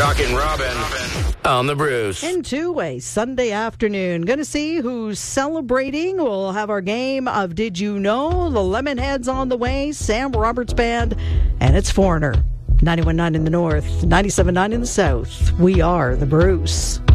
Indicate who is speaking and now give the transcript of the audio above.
Speaker 1: Rockin' Robin on the Bruce.
Speaker 2: Into a Sunday afternoon. Going to see who's celebrating. We'll have our game of Did You Know? The Lemonheads on the way. Sam Roberts Band. And it's Foreigner. 91.9 in the north, 97.9 in the south. We are the Bruce.